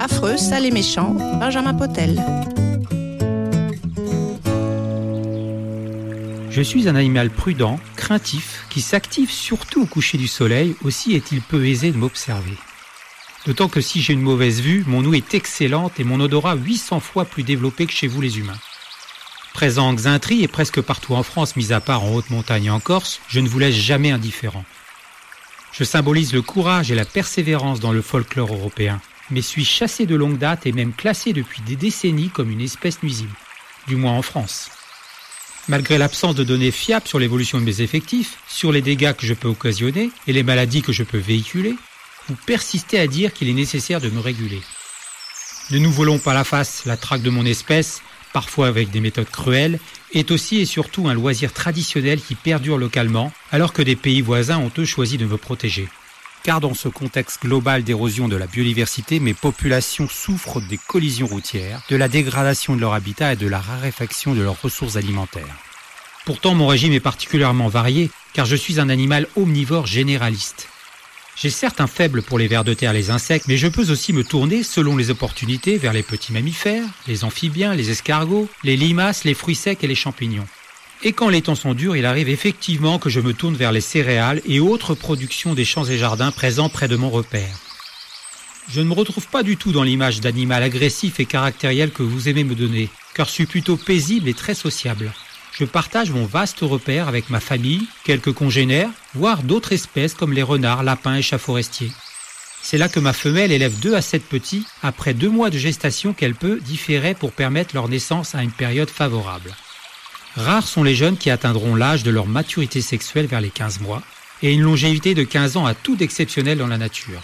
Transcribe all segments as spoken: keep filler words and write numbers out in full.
Affreux, sale et méchant, Benjamin Potel. Je suis un animal prudent, craintif, qui s'active surtout au coucher du soleil, aussi est-il peu aisé de m'observer. D'autant que si j'ai une mauvaise vue, mon ouïe est excellente et mon odorat huit cents fois plus développé que chez vous les humains. Présent en Xaintrie et presque partout en France, mis à part en haute montagne et en Corse, je ne vous laisse jamais indifférent. Je symbolise le courage et la persévérance dans le folklore européen, mais suis chassé de longue date et même classé depuis des décennies comme une espèce nuisible, du moins en France. Malgré l'absence de données fiables sur l'évolution de mes effectifs, sur les dégâts que je peux occasionner et les maladies que je peux véhiculer, vous persistez à dire qu'il est nécessaire de me réguler. Ne nous volons pas la face, la traque de mon espèce, parfois avec des méthodes cruelles, est aussi et surtout un loisir traditionnel qui perdure localement, alors que des pays voisins ont eux choisi de me protéger. Car dans ce contexte global d'érosion de la biodiversité, mes populations souffrent des collisions routières, de la dégradation de leur habitat et de la raréfaction de leurs ressources alimentaires. Pourtant, mon régime est particulièrement varié, car je suis un animal omnivore généraliste. J'ai certes un faible pour les vers de terre et les insectes, mais je peux aussi me tourner, selon les opportunités, vers les petits mammifères, les amphibiens, les escargots, les limaces, les fruits secs et les champignons. Et quand les temps sont durs, il arrive effectivement que je me tourne vers les céréales et autres productions des champs et jardins présents près de mon repère. Je ne me retrouve pas du tout dans l'image d'animal agressif et caractériel que vous aimez me donner, car je suis plutôt paisible et très sociable. Je partage mon vaste repère avec ma famille, quelques congénères, voire d'autres espèces comme les renards, lapins et chats forestiers. C'est là que ma femelle élève deux à sept petits, après deux mois de gestation qu'elle peut différer pour permettre leur naissance à une période favorable. Rares sont les jeunes qui atteindront l'âge de leur maturité sexuelle vers les quinze mois, et une longévité de quinze ans a tout d'exceptionnel dans la nature.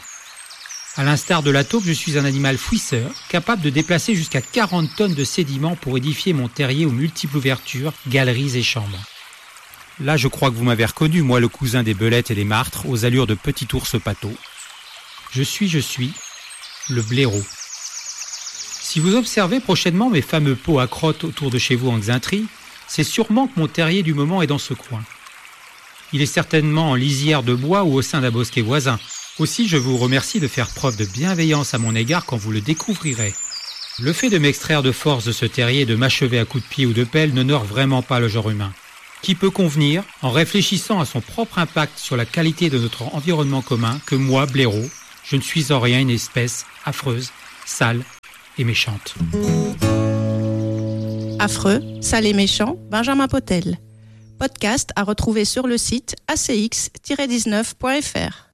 À l'instar de la taupe, je suis un animal fouisseur, capable de déplacer jusqu'à quarante tonnes de sédiments pour édifier mon terrier aux multiples ouvertures, galeries et chambres. Là, je crois que vous m'avez reconnu, moi le cousin des belettes et des martres, aux allures de petit ours pâteau. Je suis, je suis, le blaireau. Si vous observez prochainement mes fameux pots à crottes autour de chez vous en Xaintrie, c'est sûrement que mon terrier du moment est dans ce coin. Il est certainement en lisière de bois ou au sein d'un bosquet voisin. Aussi, je vous remercie de faire preuve de bienveillance à mon égard quand vous le découvrirez. Le fait de m'extraire de force de ce terrier et de m'achever à coups de pied ou de pelle n'honore vraiment pas le genre humain. Qui peut convenir, en réfléchissant à son propre impact sur la qualité de notre environnement commun, que moi, blaireau, je ne suis en rien une espèce affreuse, sale et méchante. Affreux, sale et méchant, Benjamin Potel. Podcast à retrouver sur le site a c x tiret dix-neuf point f r.